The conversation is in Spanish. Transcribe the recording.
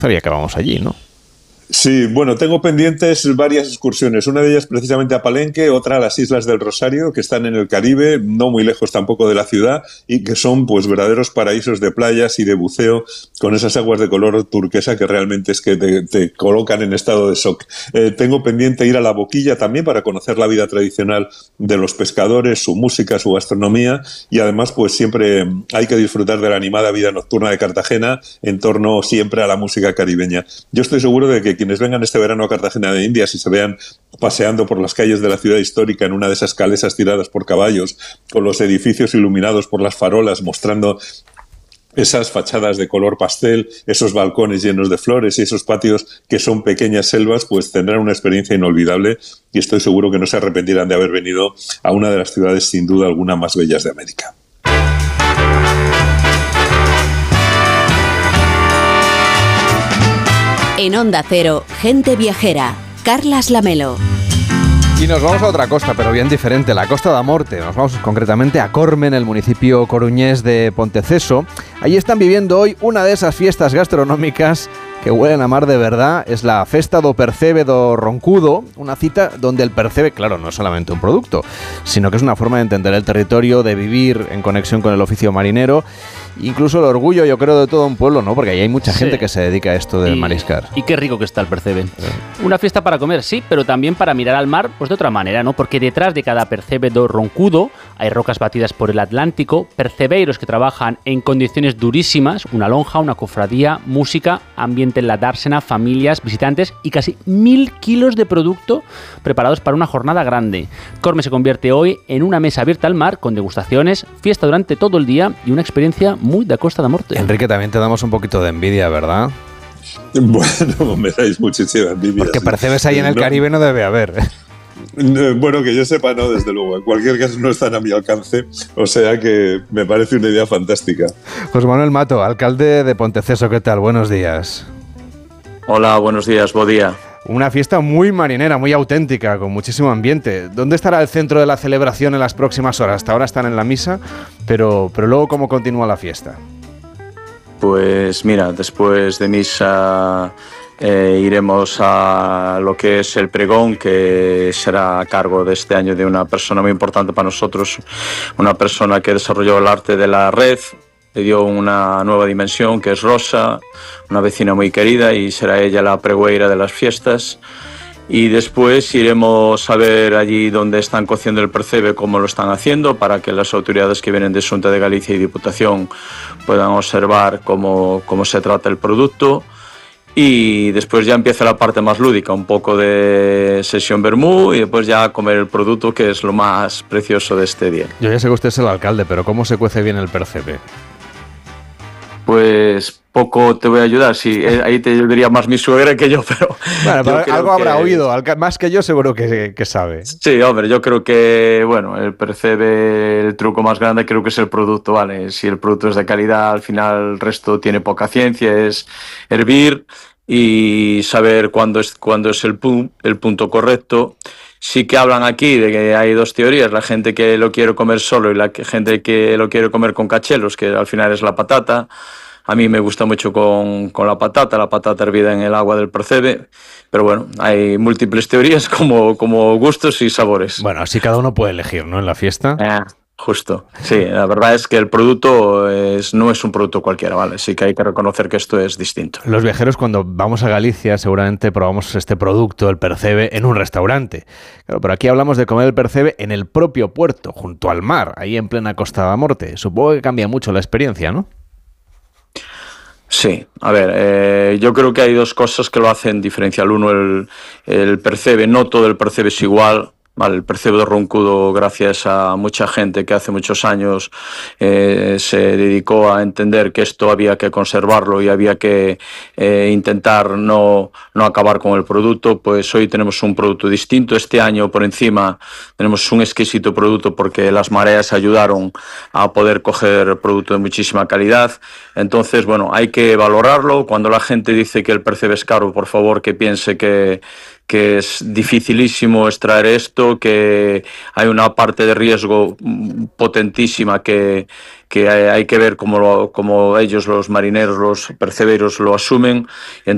Sabía que vamos allí, ¿no? Sí, bueno, tengo pendientes varias excursiones. Una de ellas precisamente a Palenque, otra a las Islas del Rosario, que están en el Caribe, no muy lejos tampoco de la ciudad, y que son pues verdaderos paraísos de playas y de buceo con esas aguas de color turquesa que realmente es que te colocan en estado de shock. Tengo pendiente ir a La Boquilla también para conocer la vida tradicional de los pescadores, su música, su gastronomía, y además pues siempre hay que disfrutar de la animada vida nocturna de Cartagena en torno siempre a la música caribeña. Yo estoy seguro de que quienes vengan este verano a Cartagena de Indias y se vean paseando por las calles de la ciudad histórica en una de esas calesas tiradas por caballos, con los edificios iluminados por las farolas mostrando esas fachadas de color pastel, esos balcones llenos de flores y esos patios que son pequeñas selvas, pues tendrán una experiencia inolvidable y estoy seguro que no se arrepentirán de haber venido a una de las ciudades sin duda alguna más bellas de América. En Onda Cero, Gente Viajera, Carlas Lamelo. Y nos vamos a otra costa, pero bien diferente, la Costa da Morte. Nos vamos concretamente a Cormen, el municipio coruñés de Ponteceso. Allí están viviendo hoy una de esas fiestas gastronómicas que huelen a mar de verdad. Es la Festa do Percebe do Roncudo, una cita donde el percebe, claro, no es solamente un producto, sino que es una forma de entender el territorio, de vivir en conexión con el oficio marinero, incluso el orgullo, yo creo, de todo un pueblo, ¿no? Porque ahí hay mucha gente que se dedica a esto del mariscar. Y qué rico que está el percebe. Una fiesta para comer, sí, pero también para mirar al mar, pues de otra manera, ¿no? Porque detrás de cada percebe do Roncudo hay rocas batidas por el Atlántico, percebeiros que trabajan en condiciones durísimas, una lonja, una cofradía, música, ambiente en la dársena, familias, visitantes y casi 1000 kilos de producto preparados para una jornada grande. Corme se convierte hoy en una mesa abierta al mar con degustaciones, fiesta durante todo el día y una experiencia muy de Costa da Morte. Enrique, también te damos un poquito de envidia, ¿verdad? Bueno, me dais muchísima envidia. Porque percebes ahí en el Caribe no debe haber. Bueno, que yo sepa, no, desde luego. En cualquier caso no están a mi alcance, o sea que me parece una idea fantástica. José Manuel Mato, alcalde de Ponteceso, ¿qué tal? Buenos días. Hola, buenos días, buen día. Una fiesta muy marinera, muy auténtica, con muchísimo ambiente. ¿Dónde estará el centro de la celebración en las próximas horas? Hasta ahora están en la misa, pero luego, ¿cómo continúa la fiesta? Pues mira, después de misa iremos a lo que es el pregón, que será a cargo de este año de una persona muy importante para nosotros, una persona que desarrolló el arte de la red, le dio una nueva dimensión, que es Rosa, una vecina muy querida, y será ella la pregüeira de las fiestas. Y después iremos a ver allí donde están cociendo el percebe, cómo lo están haciendo, para que las autoridades que vienen de Xunta de Galicia y Diputación puedan observar cómo se trata el producto. Y después ya empieza la parte más lúdica, un poco de sesión vermú y después ya comer el producto, que es lo más precioso de este día. Yo ya sé que usted es el alcalde, pero ¿cómo se cuece bien el percebe? Pues poco te voy a ayudar, sí, ahí te diría más mi suegra que yo, pero... Bueno, pero algo habrá oído, más que yo seguro que sabe. Sí, hombre, yo creo que, bueno, el percebe, el truco más grande creo que es el producto, ¿vale? Si el producto es de calidad, al final el resto tiene poca ciencia, es hervir y saber cuándo es el punto correcto. Sí que hablan aquí de que hay dos teorías, la gente que lo quiere comer solo y la gente que lo quiere comer con cachelos, que al final es la patata. A mí me gusta mucho con la patata hervida en el agua del percebe, pero bueno, hay múltiples teorías como gustos y sabores. Bueno, así cada uno puede elegir, ¿no?, en la fiesta. Justo, sí, la verdad es que el producto no es un producto cualquiera, ¿vale? Sí que hay que reconocer que esto es distinto. Los viajeros, cuando vamos a Galicia, seguramente probamos este producto, el percebe, en un restaurante. Claro, pero aquí hablamos de comer el percebe en el propio puerto, junto al mar, ahí en plena Costa da Morte. Supongo que cambia mucho la experiencia, ¿no? Sí, a ver, yo creo que hay dos cosas que lo hacen diferencial. Uno, el percebe, no todo el percebe es igual. Vale, el percebe do Roncudo, gracias a mucha gente que hace muchos años se dedicó a entender que esto había que conservarlo y había que intentar no acabar con el producto, pues hoy tenemos un producto distinto. Este año por encima tenemos un exquisito producto porque las mareas ayudaron a poder coger producto de muchísima calidad. Entonces, bueno, hay que valorarlo. Cuando la gente dice que el percebe es caro, por favor que piense que es dificilísimo extraer esto, que hay una parte de riesgo potentísima que hay que ver cómo ellos, los marineros, los perceberos, lo asumen.